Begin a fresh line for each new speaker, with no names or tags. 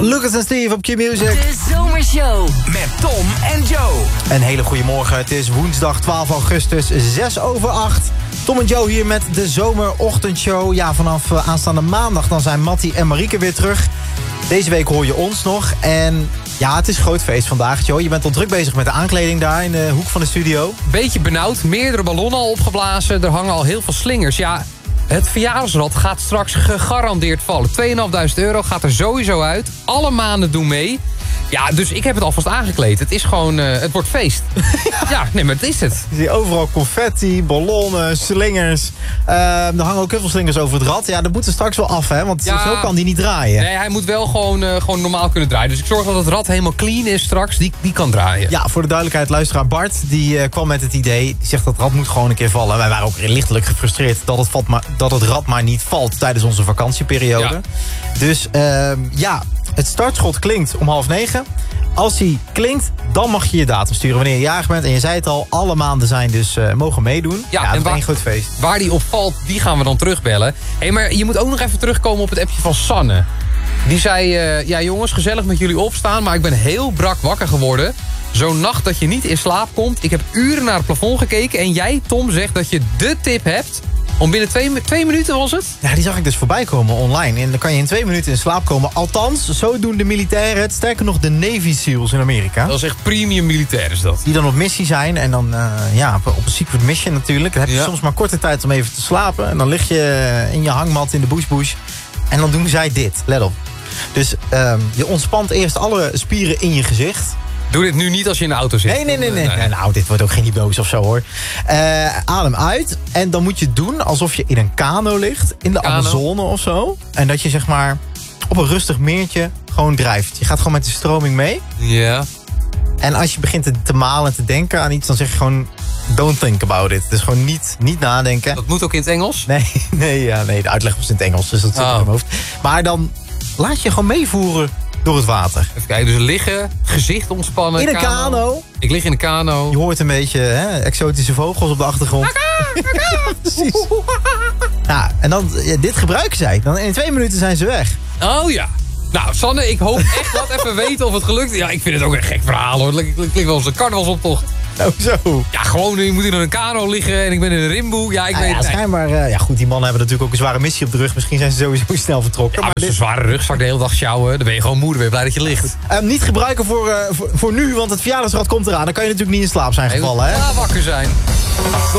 Lucas en Steve op Q-Music.
De Zomershow.
Met Tom en Joe.
Een hele goede morgen. Het is woensdag 12 augustus, 6:06. Tom en Joe hier met de Zomerochtendshow. Ja, vanaf aanstaande maandag dan zijn Mattie en Marieke weer terug. Deze week hoor je ons nog. En ja, het is groot feest vandaag, Joe. Je bent al druk bezig met de aankleding daar in de hoek van de studio.
Beetje benauwd. Meerdere ballonnen al opgeblazen. Er hangen al heel veel slingers. Ja, het verjaarsrad gaat straks gegarandeerd vallen. 2.500 euro gaat er sowieso uit. Alle maanden doen mee. Ja, dus ik heb het alvast aangekleed. Het is gewoon, het wordt feest. Ja, nee, maar het is het.
Je ziet overal confetti, ballonnen, slingers. Er hangen ook heel veel slingers over het rad. Ja, dat moet er straks wel af, hè? Want
Ja.
zo kan die niet draaien.
Nee, hij moet wel gewoon normaal kunnen draaien. Dus ik zorg dat het rad helemaal clean is straks. Die kan draaien.
Ja, voor de duidelijkheid, luisteraar Bart, die kwam met het idee. Die zegt dat het rad moet gewoon een keer vallen. Wij waren ook lichtelijk gefrustreerd dat het rad maar niet valt tijdens onze vakantieperiode.
Ja.
Dus ja, het startschot klinkt om 8:30. Als hij klinkt, dan mag je je datum sturen wanneer je jarig bent. En je zei het al, alle maanden zijn dus mogen meedoen. Ja, het is één groot feest.
Waar die op valt, die gaan we dan terugbellen. Hé, maar je moet ook nog even terugkomen op het appje van Sanne. Die zei, ja jongens, gezellig met jullie opstaan, maar ik ben heel brak wakker geworden. Zo'n nacht dat je niet in slaap komt. Ik heb uren naar het plafond gekeken en jij, Tom, zegt dat je de tip hebt om binnen 2 minuten, was het?
Ja, die zag ik dus voorbij komen online. En dan kan je in 2 minuten in slaap komen. Althans, zo doen de militairen het. Sterker nog, de Navy SEALs in Amerika.
Dat is echt premium militair, is dat.
Die dan op missie zijn. En dan ja, op een secret mission natuurlijk. Dan heb je soms maar korte tijd om even te slapen. En dan lig je in je hangmat in de bush. En dan doen zij dit. Let op. Dus je ontspant eerst alle spieren in je gezicht.
Doe dit nu niet als je in de auto zit.
Nee. Nou, dit wordt ook geen hypnose of zo, hoor. Adem uit. En dan moet je doen alsof je in een kano ligt. In de Amazone of zo. En dat je zeg maar op een rustig meertje gewoon drijft. Je gaat gewoon met de stroming mee.
Ja.
En als je begint te malen en te denken aan iets, dan zeg je gewoon don't think about it. Dus gewoon niet nadenken.
Dat moet ook in het Engels?
Nee, de uitleg was in het Engels, dus dat zit in mijn hoofd. Maar dan laat je gewoon meevoeren door het water.
Even kijken, dus liggen, gezicht ontspannen.
In een kano.
Ik lig in een kano.
Je hoort een beetje exotische vogels op de achtergrond. Precies. Ja, en dan, dit gebruiken zij. Dan in 2 minuten zijn ze weg.
Oh ja. Nou, Sanne, ik hoop echt dat even weten of het gelukt is. Ja, ik vind het ook een gek verhaal, hoor. Het klinkt wel als een carnavalsoptocht.
Oh, zo.
Ja, gewoon, je moet in een kano liggen en ik ben in een rimboe. Ja, ik weet het.
Schijnbaar, ja goed, die mannen hebben natuurlijk ook een zware missie op de rug. Misschien zijn ze sowieso snel vertrokken.
Ja, maar zo'n zware rugzak de hele dag sjouwen. Dan ben je gewoon moe, dan ben je blij dat je ligt.
Niet gebruiken voor nu, want het verjaardagsrad komt eraan. Dan kan je natuurlijk niet in slaap zijn gevallen, hè?
Ja, wakker zijn.